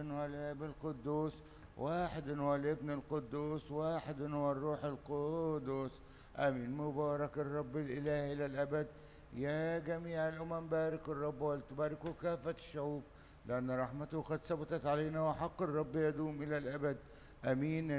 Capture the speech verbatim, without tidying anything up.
هو الآب القدوس، واحد هو الابن القدوس، واحد هو الروح القدس. آمين. مبارك الرب الإله إلى الأبد. يا جميع الأمم باركوا الرب ولتباركوا كافة الشعوب، لأن رحمته قد ثبتت علينا وحق الرب يدوم إلى الأبد. آمين.